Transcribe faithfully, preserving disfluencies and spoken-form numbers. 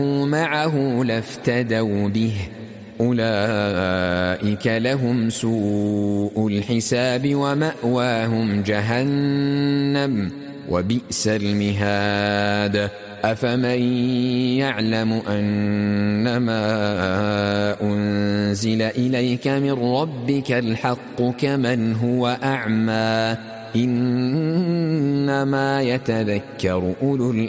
معه لافتدوا به أولئك لهم سوء الحساب ومأواهم جهنم وبئس المهاد أفمن يعلم أنما أنزل إليك من ربك الحق كمن هو أعمى إنما يتذكر أولو الألباب.